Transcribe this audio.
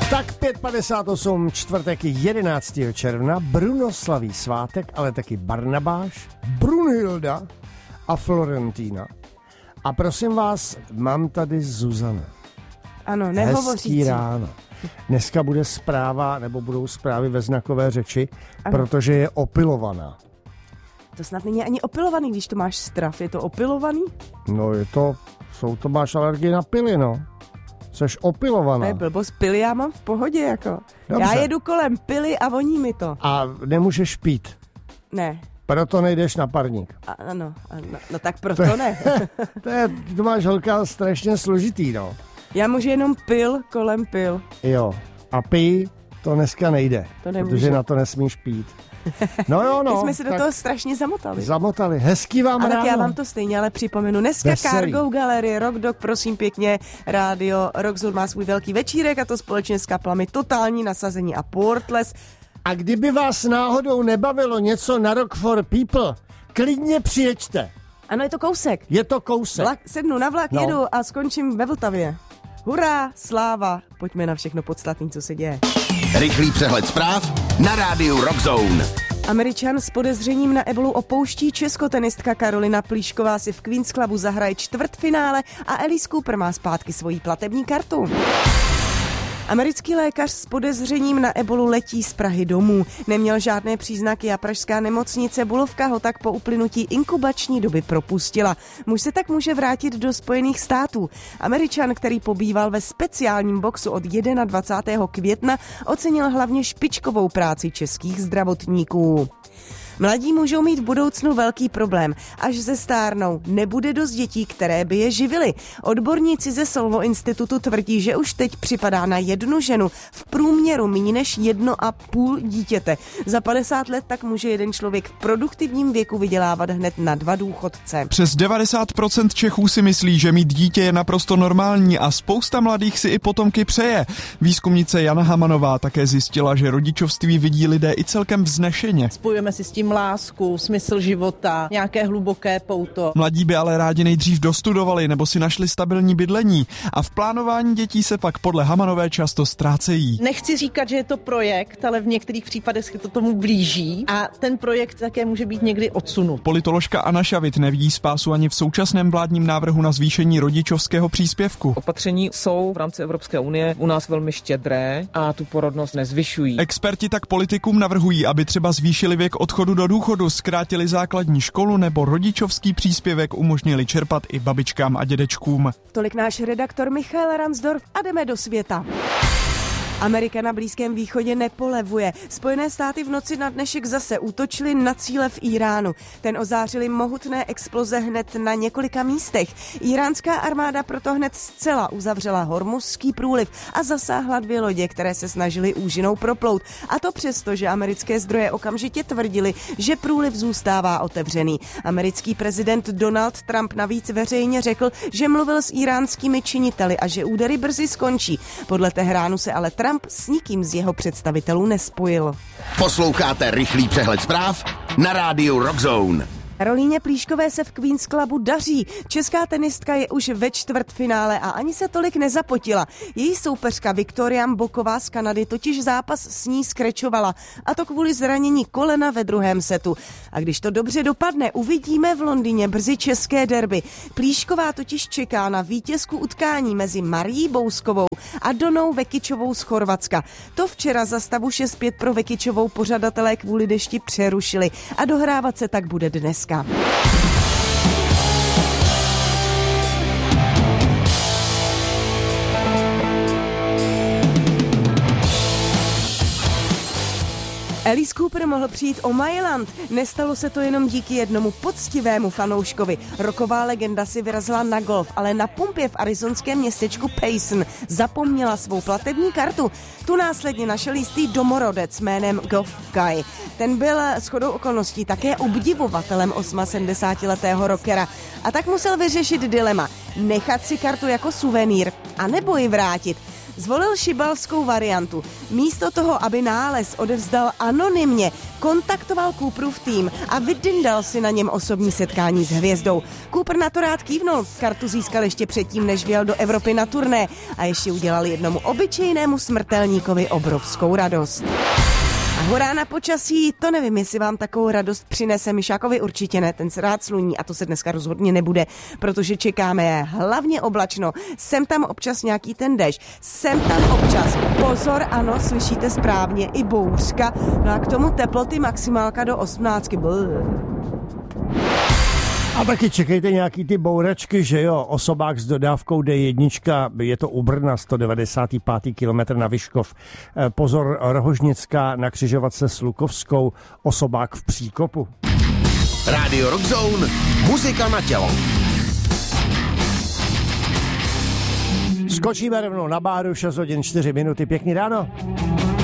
Tak 5:58, čtvrtek 11. června, Bruno slaví svátek, ale taky Barnabáš, Brunhilda a Florentína. A prosím vás, mám tady Zuzana. Ano, nehovořící. Hezký ráno. Dneska bude zpráva, nebo budou zprávy ve znakové řeči, ano. Protože je opilovaná. To snad není ani opilovaný, když to máš strach. Je to opilovaný? No to máš alergii na pily, no. Jseš opilovaná. To je blbost, pily já mám v pohodě, jako. Dobře. Já jedu kolem pily a voní mi to. A nemůžeš pít. Ne. Proto nejdeš na parník. Ano, no tak proto ne. To máš, holka, strašně složitý, no. Já můžu jenom pil kolem pil. Jo, a pij, to dneska nejde, to protože na to nesmíš pít. No. My jsme se do toho strašně zamotali. Hezký vám ráno. Tak já vám to stejně, ale připomenu. Dneska Veselý. Cargo Galerie, Rock Dog, prosím pěkně, rádio Rockzone má svůj velký večírek a to společně s kaplami Totální nasazení a Portless. A kdyby vás náhodou nebavilo něco na Rock for People, klidně přijeďte. Ano, je to kousek. Je to kousek. Sednu na vlak, jedu a skončím ve Vltavě. Hurá, sláva, pojďme na všechno podstatné, co se děje. Rychlý přehled zpráv na rádiu Rockzone. Američan s podezřením na ebolu opouští. Českotenistka Karolina Plíšková si v Queen's Clubu zahraje čtvrtfinále a Alice Cooper má zpátky svoji platební kartu. Americký lékař s podezřením na ebolu letí z Prahy domů. Neměl žádné příznaky a pražská nemocnice Bulovka ho tak po uplynutí inkubační doby propustila. Muž se tak může vrátit do Spojených států. Američan, který pobýval ve speciálním boxu od 21. května, ocenil hlavně špičkovou práci českých zdravotníků. Mladí můžou mít v budoucnu velký problém. Až zestárnou, nebude dost dětí, které by je živily. Odborníci ze Solvo institutu tvrdí, že už teď připadá na jednu ženu v průměru méně než 1,5 dítěte. Za 50 let tak může jeden člověk v produktivním věku vydělávat hned na 2 důchodce. Přes 90% Čechů si myslí, že mít dítě je naprosto normální a spousta mladých si i potomky přeje. Výzkumnice Jana Hamanová také zjistila, že rodičovství vidí lidé i celkem vznešeně. Spojujeme si s tím lásku, smysl života, nějaké hluboké pouto. Mladí by ale rádi nejdřív dostudovali nebo si našli stabilní bydlení a v plánování dětí se pak podle Hamanové často ztrácejí. Nechci říkat, že je to projekt, ale v některých případech se to tomu blíží a ten projekt také může být někdy odsunut. Politoložka Anna Šavit nevidí spásu ani v současném vládním návrhu na zvýšení rodičovského příspěvku. Opatření jsou v rámci Evropské unie u nás velmi štědré a tu porodnost nezvyšují. Experti tak politikům navrhují, aby třeba zvýšili věk odchodu do důchodu, zkrátili základní školu nebo rodičovský příspěvek umožnili čerpat i babičkám a dědečkům. Tolik náš redaktor Michal Ransdorf a jdeme do světa. Amerika na Blízkém východě nepolevuje. Spojené státy v noci na dnešek zase útočily na cíle v Iránu. Ten ozářily mohutné exploze hned na několika místech. Iránská armáda proto hned zcela uzavřela Hormuzský průliv a zasáhla 2 lodě, které se snažily úžinou proplout. A to přesto, že americké zdroje okamžitě tvrdili, že průliv zůstává otevřený. Americký prezident Donald Trump navíc veřejně řekl, že mluvil s iránskými činiteli a že údery brzy skončí. Podle Tehránu se ale Trump s nikým z jeho představitelů nespojil. Posloucháte rychlý přehled zpráv na rádiu Rockzone. Karolíně Plíškové se v Queen's Clubu daří. Česká tenistka je už ve čtvrtfinále a ani se tolik nezapotila. Její soupeřka Viktoria Mboková z Kanady totiž zápas s ní skrečovala, a to kvůli zranění kolena ve druhém setu. A když to dobře dopadne, uvidíme v Londýně brzy české derby. Plíšková totiž čeká na vítězku utkání mezi Marií Bouskovou a Donou Vekičovou z Chorvatska. To včera za stavu 6-5 pro Vekičovou pořadatelé kvůli dešti přerušili a dohrávat se tak bude dnes. Alice Cooper mohl přijít o Mailand. Nestalo se to jenom díky jednomu poctivému fanouškovi. Rocková legenda si vyrazila na golf, ale na pumpě v arizonském městečku Payson zapomněla svou platební kartu. Tu následně našel jistý domorodec jménem Geoff Guy. Ten byl shodou okolností také obdivovatelem 78letého rockera a tak musel vyřešit dilema. Nechat si kartu jako suvenýr, anebo ji vrátit. Zvolil šibalskou variantu. Místo toho, aby nález odevzdal anonymně, kontaktoval Cooperův tým a vydyndal si na něm osobní setkání s hvězdou. Cooper na to rád kývnul. Kartu získal ještě předtím, než vyjel do Evropy na turné a ještě udělal jednomu obyčejnému smrtelníkovi obrovskou radost. A hurá na počasí, to nevím, jestli vám takovou radost přinese. Myšákovi určitě ne, ten se rád sluní a to se dneska rozhodně nebude, protože čekáme hlavně oblačno. Sem tam občas nějaký ten déšť, sem tam občas, pozor, ano, slyšíte správně, i bouřka, no a k tomu teploty maximálka do 18. A taky čekejte nějaký ty bouračky, že jo, osobák s dodávkou D1, je to u Brna, 195. kilometr na Vyškov. Pozor, Rohožnická na křižovatce s Lukovskou, osobák v příkopu. Radio Rockzone, muzika na tělo. Skočíme rovnou na báru, 6 hodin 4 minuty, pěkný ráno.